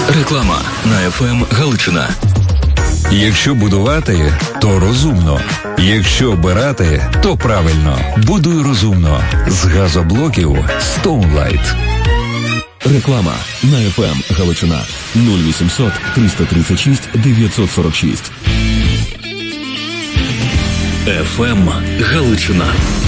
Реклама на ФМ Галичина. Якщо будувати, то розумно. Якщо обирати, то правильно. Будуй розумно. З газоблоків Stoneline. Реклама на ФМ Галичина. 0800 336 946. ФМ Галичина.